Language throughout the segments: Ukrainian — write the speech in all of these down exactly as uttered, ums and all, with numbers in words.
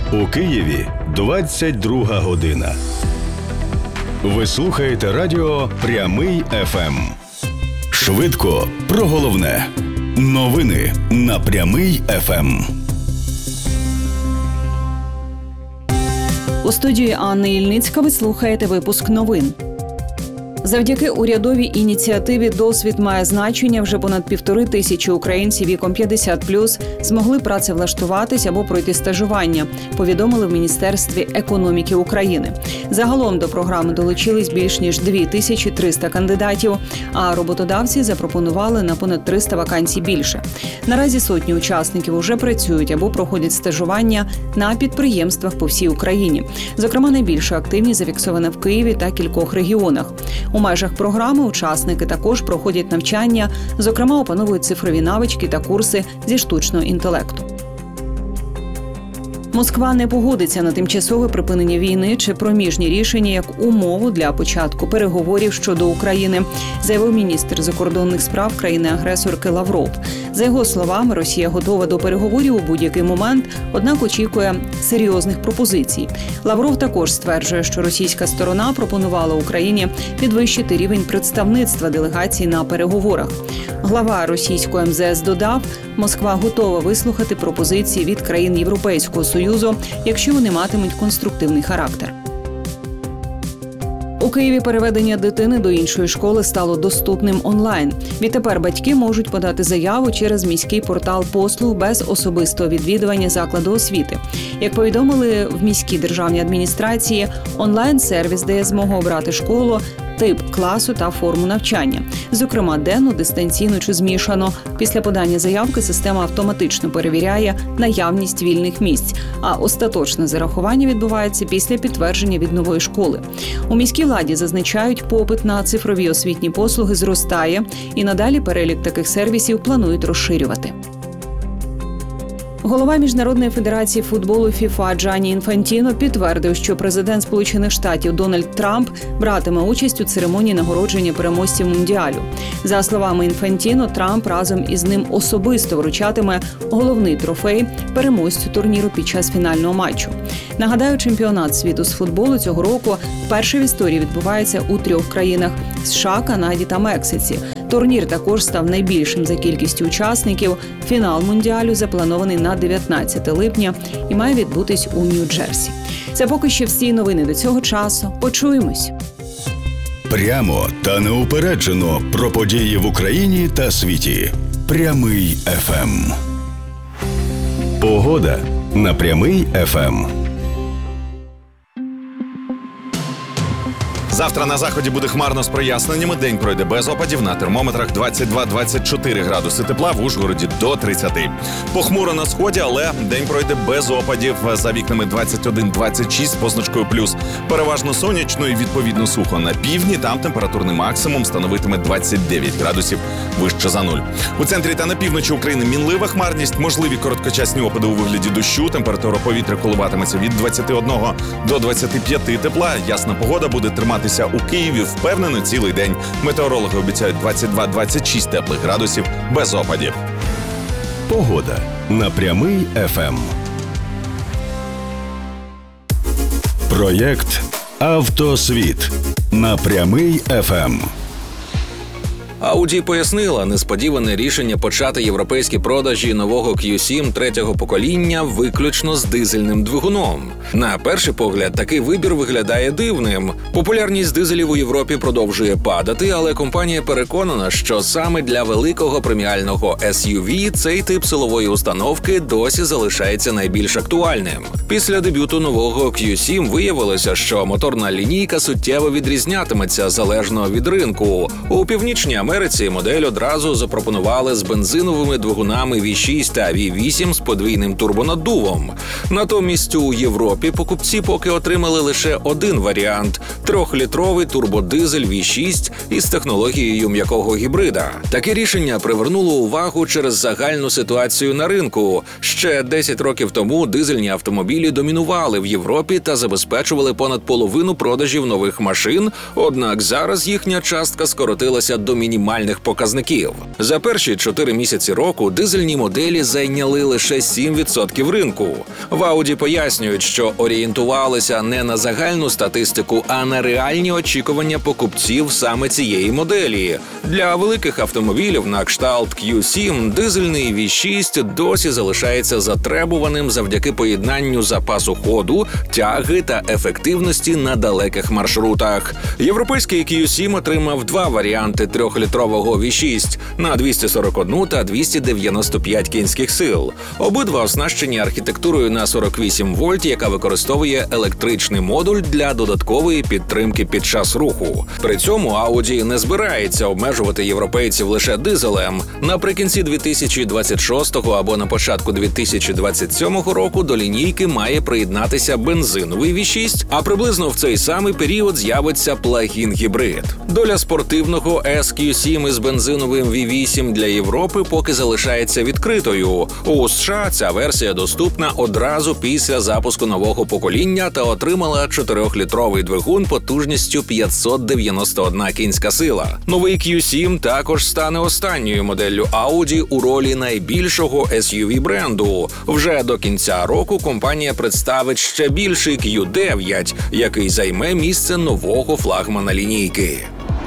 У Києві двадцять друга година. Ви слухаєте радіо «Прямий еф ем». Швидко про головне. Новини на «Прямий еф ем». У студії Анни Ільницька ви слухаєте випуск новин. Завдяки урядовій ініціативі «Досвід має значення» вже понад півтори тисячі українців віком п'ятдесят плюс змогли працевлаштуватись або пройти стажування, повідомили в Міністерстві економіки України. Загалом до програми долучились більш ніж дві тисячі триста кандидатів, а роботодавці запропонували на понад триста вакансій більше. Наразі сотні учасників уже працюють або проходять стажування на підприємствах по всій Україні. Зокрема, найбільша активність зафіксована в Києві та кількох регіонах. У межах програми учасники також проходять навчання, зокрема опановують цифрові навички та курси зі штучного інтелекту. Москва не погодиться на тимчасове припинення війни чи проміжні рішення як умову для початку переговорів щодо України, заявив міністр закордонних справ країни-агресорки Лавров. За його словами, Росія готова до переговорів у будь-який момент, однак очікує серйозних пропозицій. Лавров також стверджує, що російська сторона пропонувала Україні підвищити рівень представництва делегацій на переговорах. Глава російського ем зе ес додав, Москва готова вислухати пропозиції від країн Європейського Союзу, якщо вони матимуть конструктивний характер. У Києві переведення дитини до іншої школи стало доступним онлайн. Відтепер батьки можуть подати заяву через міський портал послуг без особистого відвідування закладу освіти. Як повідомили в міській державній адміністрації, онлайн-сервіс дає змогу обрати школу, тип класу та форму навчання. Зокрема, денну, дистанційну чи змішано. Після подання заявки система автоматично перевіряє наявність вільних місць, а остаточне зарахування відбувається після підтвердження від нової школи. У міській владі зазначають, попит на цифрові освітні послуги зростає, і надалі перелік таких сервісів планують розширювати. Голова Міжнародної федерації футболу ФІФА Джанні Інфантіно підтвердив, що президент Сполучених Штатів Дональд Трамп братиме участь у церемонії нагородження переможців Мундіалю. За словами Інфантіно, Трамп разом із ним особисто вручатиме головний трофей переможцю турніру під час фінального матчу. Нагадаю, чемпіонат світу з футболу цього року вперше в історії відбувається у трьох країнах – США, Канаді та Мексиці. Турнір також став найбільшим за кількістю учасників. Фінал Мундіалю запланований на дев'ятнадцяте липня і має відбутись у Нью-Джерсі. Це поки що всі новини до цього часу. Почуємось. Прямо та неупереджено про події в Україні та світі. Прямий еф ем. Погода на Прямий еф ем. Завтра на заході буде хмарно з проясненнями, день пройде без опадів, на термометрах двадцять два - двадцять чотири градуси тепла, в Ужгороді до тридцяти. Похмуро на сході, але день пройде без опадів, за вікнами двадцять один - двадцять шість з позначкою плюс. Переважно сонячно і відповідно сухо. На півдні там температурний максимум становитиме двадцять дев'ять градусів вище за нуль. У центрі та на півночі України мінлива хмарність, можливі короткочасні опади у вигляді дощу, температура повітря коливатиметься від двадцяти одного до двадцяти п'яти тепла, ясна погода буде триматися у Києві впевнено цілий день. Метеорологи обіцяють двадцять два - двадцять шість теплих градусів без опадів. Погода на Прямий еф ем. Проєкт «Автосвіт» на Прямий еф ем. Audi пояснила несподіване рішення почати європейські продажі нового кью сім третього покоління виключно з дизельним двигуном. На перший погляд, такий вибір виглядає дивним. Популярність дизелів у Європі продовжує падати, але компанія переконана, що саме для великого преміального ес ю ві цей тип силової установки досі залишається найбільш актуальним. Після дебюту нового кью сім виявилося, що моторна лінійка суттєво відрізнятиметься залежно від ринку. У Північній Америці модель одразу запропонували з бензиновими двигунами ві шість та ві вісім з подвійним турбонаддувом. Натомість у Європі покупці поки отримали лише один варіант – трьохлітровий турбодизель ві шість із технологією м'якого гібрида. Таке рішення привернуло увагу через загальну ситуацію на ринку. Ще десять років тому дизельні автомобілі домінували в Європі та забезпечували понад половину продажів нових машин, однак зараз їхня частка скоротилася до мінімальної. мінімальних показників. За перші чотири місяці року дизельні моделі зайняли лише сім відсотків ринку. В Audi пояснюють, що орієнтувалися не на загальну статистику, а на реальні очікування покупців саме цієї моделі. Для великих автомобілів на кшталт кью сім дизельний ві шість досі залишається затребуваним завдяки поєднанню запасу ходу, тяги та ефективності на далеких маршрутах. Європейський кью сім отримав два варіанти трьохлітрового ві шість на двісті сорок один та двісті дев'яносто п'ять кінських сил. Обидва оснащені архітектурою на сорок вісім вольт, яка використовує електричний модуль для додаткової підтримки під час руху. При цьому Audi не збирається обмежувати європейців лише дизелем. Наприкінці дві тисячі двадцять шостого або на початку дві тисячі двадцять сьомого року до лінійки має приєднатися бензиновий ві шість, а приблизно в цей самий період з'явиться плагін-гібрид. Доля спортивного ес кью сім із бензиновим ві вісім для Європи поки залишається відкритою. У США ця версія доступна одразу після запуску нового покоління та отримала чотирьохлітровий двигун потужністю п'ятсот дев'яносто одна кінська сила. Новий кью сім також стане останньою моделлю Audi у ролі найбільшого ес ю ві бренду. Вже до кінця року компанія представить ще більший кью дев'ять, який займе місце нового флагмана лінійки.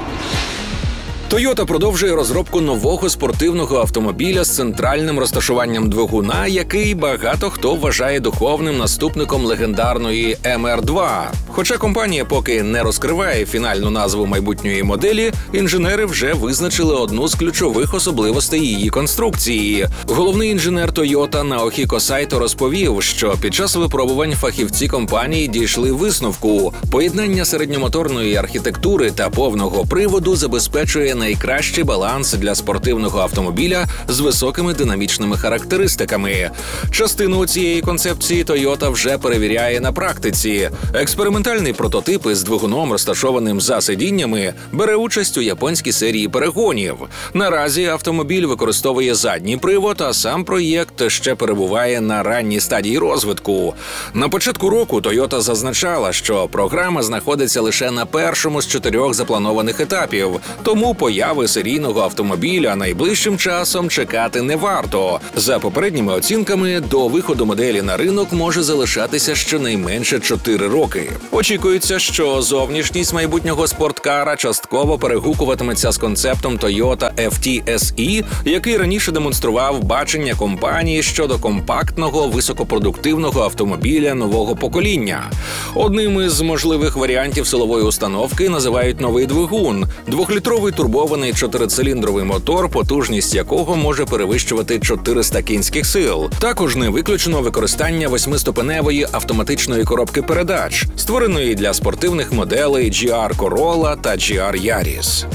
Toyota продовжує розробку нового спортивного автомобіля з центральним розташуванням двигуна, який багато хто вважає духовним наступником легендарної ем ар два. Хоча компанія поки не розкриває фінальну назву майбутньої моделі, інженери вже визначили одну з ключових особливостей її конструкції. Головний інженер Toyota Наохіко Сайто розповів, що під час випробувань фахівці компанії дійшли висновку: поєднання середньомоторної архітектури та повного приводу забезпечує найкращий баланс для спортивного автомобіля з високими динамічними характеристиками. Частину цієї концепції Toyota вже перевіряє на практиці. Експериментальний прототип із двигуном, розташованим за сидіннями, бере участь у японській серії перегонів. Наразі автомобіль використовує задній привод, а сам проєкт ще перебуває на ранній стадії розвитку. На початку року Toyota зазначала, що програма знаходиться лише на першому з чотирьох запланованих етапів, тому появи серійного автомобіля найближчим часом чекати не варто. За попередніми оцінками, до виходу моделі на ринок може залишатися щонайменше чотири роки. Очікується, що зовнішність майбутнього спорткара частково перегукуватиметься з концептом Toyota еф ті ес і, який раніше демонстрував бачення компанії щодо компактного, високопродуктивного автомобіля нового покоління. Одним із можливих варіантів силової установки називають новий двигун – двохлітровий турбований чотирициліндровий мотор, потужність якого може перевищувати чотириста кінських сил. Також не виключено використання восьмиступеневої автоматичної коробки передач, створеної для спортивних моделей джі ар Corolla та джі ар Yaris.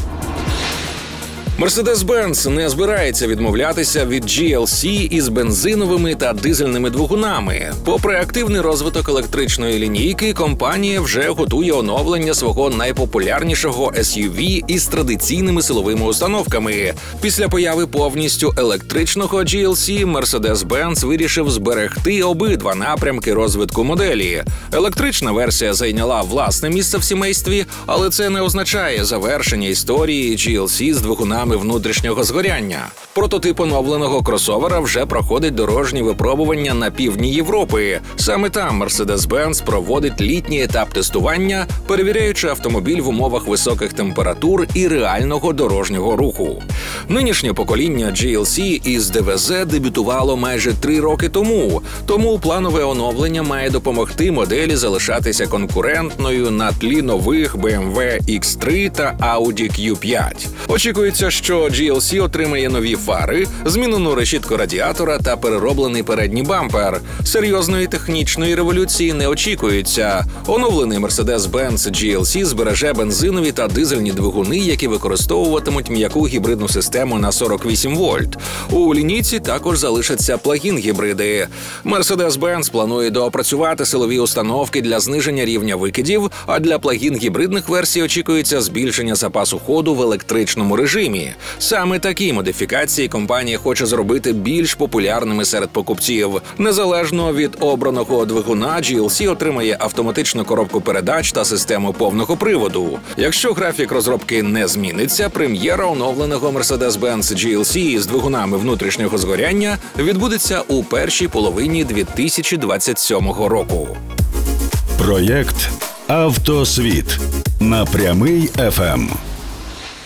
Mercedes-Benz не збирається відмовлятися від джі ел сі із бензиновими та дизельними двигунами. Попри активний розвиток електричної лінійки, компанія вже готує оновлення свого найпопулярнішого ес ю ві із традиційними силовими установками. Після появи повністю електричного джі ел сі Mercedes-Benz вирішив зберегти обидва напрямки розвитку моделі. Електрична версія зайняла власне місце в сімействі, але це не означає завершення історії джі ел сі з двигунами внутрішнього згоряння. Прототип оновленого кросовера вже проходить дорожні випробування на півдні Європи. Саме там Mercedes-Benz проводить літній етап тестування, перевіряючи автомобіль в умовах високих температур і реального дорожнього руху. Нинішнє покоління джі ел сі із де ве зет дебютувало майже три роки тому, тому планове оновлення має допомогти моделі залишатися конкурентною на тлі нових бі ем ве ікс три та Audi кью п'ять. Очікується, що джі ел сі отримає нові фари, змінену решітку радіатора та перероблений передній бампер. Серйозної технічної революції не очікується. Оновлений Mercedes-Benz джі ел сі збереже бензинові та дизельні двигуни, які використовуватимуть м'яку гібридну систему на сорок вісім вольт. У лінійці також залишаться плагін-гібриди. Mercedes-Benz планує доопрацювати силові установки для зниження рівня викидів, а для плагін-гібридних версій очікується збільшення запасу ходу в електричному режимі. Ні, саме такі модифікації компанія хоче зробити більш популярними серед покупців. Незалежно від обраного двигуна, джі ел сі отримає автоматичну коробку передач та систему повного приводу. Якщо графік розробки не зміниться, прем'єра оновленого Mercedes-Benz джі ел сі з двигунами внутрішнього згоряння відбудеться у першій половині дві тисячі двадцять сьомого року. Проєкт «Автосвіт» на Прямий еф ем.